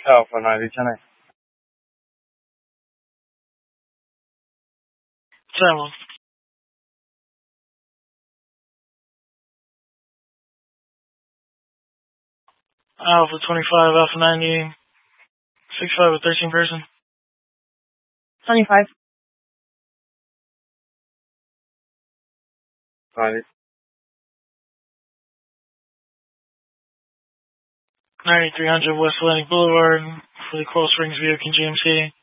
Alpha 90, 10 7. Alpha 25, Alpha 90, 65 with 13 person. 25. 90. 9300 West Atlantic Boulevard for the Coral Springs Vehicle GMC.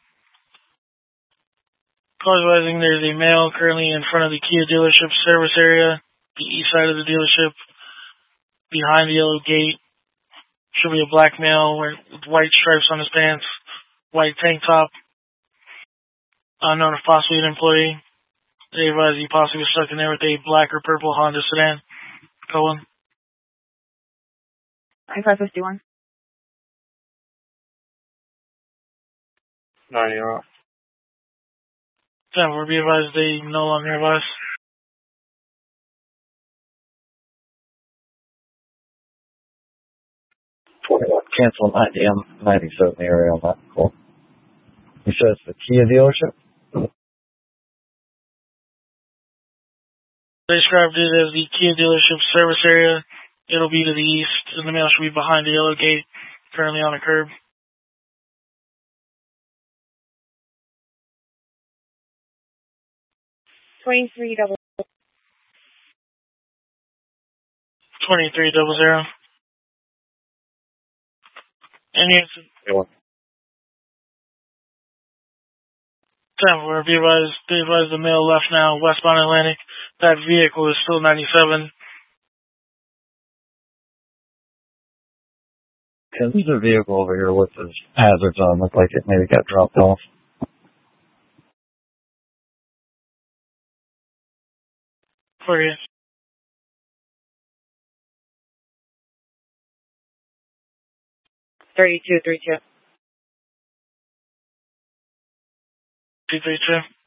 Cars advising there's a male currently in front of the Kia dealership service area, the east side of the dealership, behind the yellow gate. Should be a black male with white stripes on his pants, white tank top. Unknown if possibly an employee. They advise he possibly was stuck in there with a black or purple Honda sedan. Colin. 9551. 90 off. 10, we'll be advised they no longer have us. Cancel 90. I'm 97 the area on that. Cool. You said it's the Kia dealership? They described it as the Kia dealership service area. It'll be to the east, and the male should be behind the yellow gate, currently on a curb. 2300. 2300. Any answer? 10, we're be advised the male left now, westbound Atlantic. That vehicle is still 97. Yeah, there's a vehicle over here with his hazards on. Looked like it maybe got dropped off. For you. 3232. 232.